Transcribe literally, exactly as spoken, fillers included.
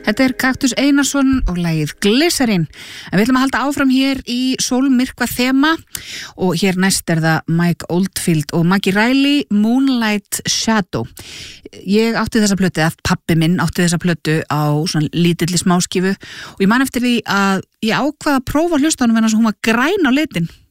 Þetta er Kaktus Einarsson og lagið Glycerin. En við ætlum að halda áfram hér í sólmyrkva þema og hér næst er það Mike Oldfield og Maggie Riley, Moonlight Shadow. Ég átti þessa plötu, að pabbi minn átti þessa plötu á svona lítilli smáskífu og ég man eftir því að ég ákvaða að prófa hlustanum en þess að hún var græn á litin.